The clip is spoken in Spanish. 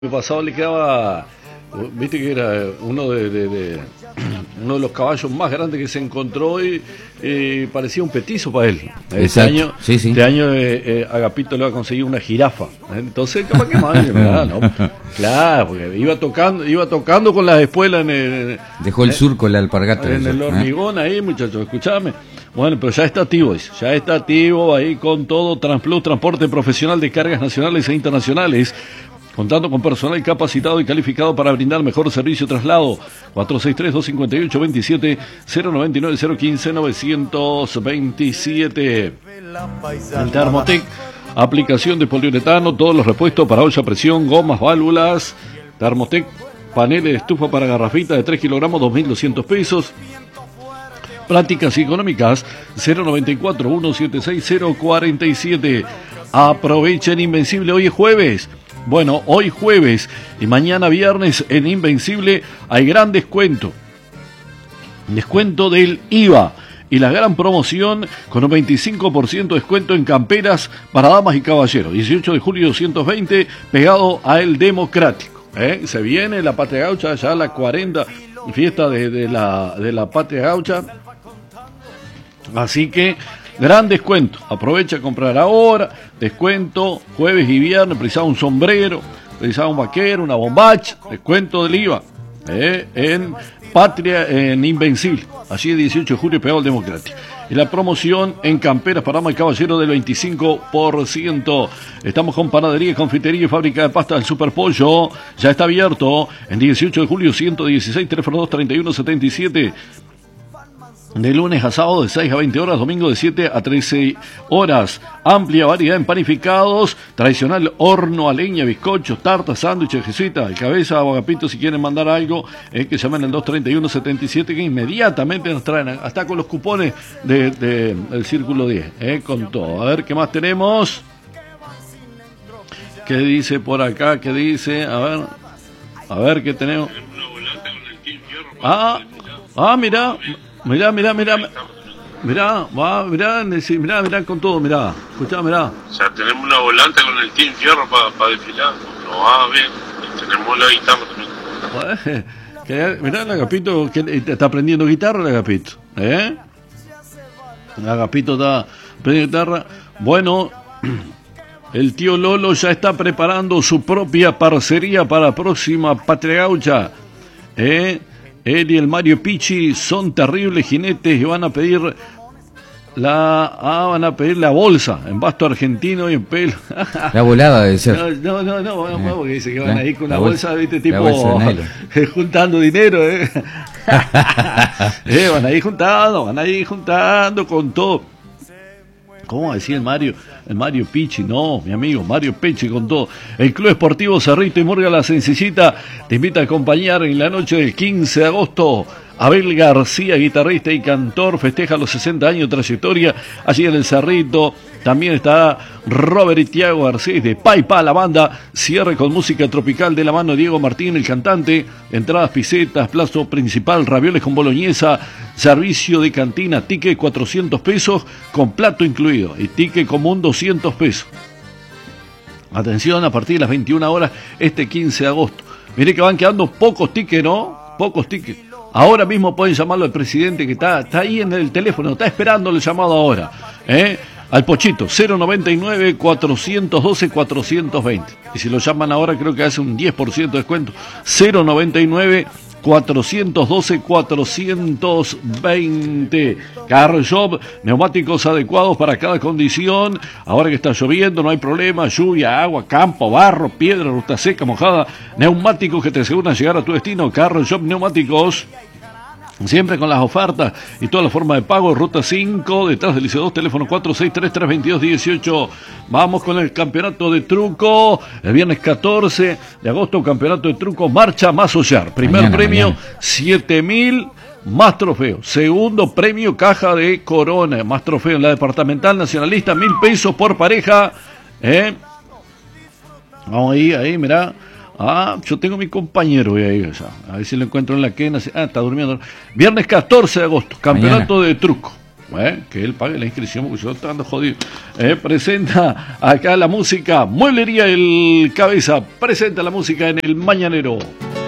El pasado le quedaba, viste que era uno uno de los caballos más grandes que se encontró y parecía un petizo para él. Este año, sí. Este año Agapito le va a conseguir una jirafa. Entonces, capaz que más, ¿verdad? ¿No? Claro, porque iba tocando con las espuelas dejó el surco, la alpargata. En el hormigón ahí, muchachos, escuchame. Bueno, pero ya está activo, ya está activo ahí con todo. Transplus, transporte profesional de cargas nacionales e internacionales, contando con personal capacitado y calificado para brindar mejor servicio traslado. 463-258-27-099-015-927. El Thermotec, aplicación de poliuretano, todos los repuestos para olla a presión, gomas, válvulas. Thermotec, paneles de estufa para garrafitas de 3 kilogramos, 2.200 pesos. Prácticas económicas, 094-176-047. Aprovechen Invencible, hoy es jueves. Bueno, hoy jueves y mañana viernes en Invencible hay gran descuento. Descuento del IVA y la gran promoción con un 25% de descuento en camperas para damas y caballeros. 18 de julio 220, pegado a El Democrático. Se viene la Patria Gaucha, ya la 40 fiesta de la Patria Gaucha. Así que gran descuento, aprovecha a comprar ahora, descuento jueves y viernes, precisaba un sombrero, precisaba un vaquero, una bombacha, descuento del IVA, en Patria, en Invencible, allí el 18 de julio pegado al Democrático. Y la promoción en camperas para damas y caballeros del 25%. Estamos con panadería, confitería y fábrica de pasta del Superpollo, ya está abierto, en 18 de julio 116, teléfono 231-77. De lunes a sábado de 6 a 20 horas, domingo de 7 a 13 horas. Amplia variedad en panificados, tradicional horno a leña, bizcochos, tartas, sándwiches, jesuita, el cabeza o Agapito, si quieren mandar algo, que llamen al 231-77, que inmediatamente nos traen, hasta con los cupones del Círculo 10, con todo. A ver, ¿qué más tenemos? ¿Qué dice por acá? ¿Qué dice? A ver, ¿qué tenemos? Mirá, con todo, mirá, escuchá, mirá. Ya tenemos una volante con el Team Fierro para desfilar, nos va bien, tenemos la guitarra también. Mirá el Agapito, que está aprendiendo guitarra el Agapito, El Agapito está aprendiendo guitarra. Bueno, el tío Lolo ya está preparando su propia parcería para la próxima Patria Gaucha, Él y el Mario Pichi son terribles jinetes y van a pedir la bolsa en basto argentino y en pelo. La volada debe ser. No, porque dice que van a ir con la bolsa, viste, tipo juntando dinero, van a ir juntando con todo. ¿Cómo decía el Mario Pichi? No, mi amigo, Mario Pichi con todo. El Club Esportivo Cerrito y Murga La Sencillita te invita a acompañar en la noche del 15 de agosto. Abel García, guitarrista y cantor, festeja los 60 años de trayectoria allí en el Cerrito. También está Robert y Tiago Garcés de Paipa, la banda. Cierre con música tropical de la mano de Diego Martín, el cantante. Entradas, pisetas, plazo principal, ravioles con boloñesa, servicio de cantina, ticket 400 pesos con plato incluido y ticket común 200 pesos. Atención, a partir de las 21 horas este 15 de agosto. Mire que van quedando pocos tickets, ¿no? Pocos tickets. Ahora mismo pueden llamarlo al presidente que está ahí en el teléfono, está esperando el llamado ahora, al Pochito, 099-412-420. Y si lo llaman ahora creo que hace un 10% de descuento. 099-412-420. Car Shop, neumáticos adecuados para cada condición. Ahora que está lloviendo no hay problema, lluvia, agua, campo, barro, piedra, ruta seca, mojada. Neumáticos que te aseguran llegar a tu destino. Car Shop Neumáticos. Siempre con las ofertas y toda la forma de pago. Ruta 5, detrás del Liceo 2, teléfono 463-322-18. Vamos con el campeonato de truco. El viernes 14 de agosto, campeonato de truco, Marcha Más Ollar. Primer premio, 7.000 más trofeo. Segundo premio, caja de corona, más trofeo en la departamental nacionalista, 1.000 pesos por pareja. Vamos ahí, mirá. Yo tengo mi compañero ahí, a ver si lo encuentro en la quena. Está durmiendo. Viernes 14 de agosto, campeonato de truco. Que él pague la inscripción porque yo estoy ando jodido. Presenta acá la música, Mueblería El Cabeza, presenta la música en el Mañanero.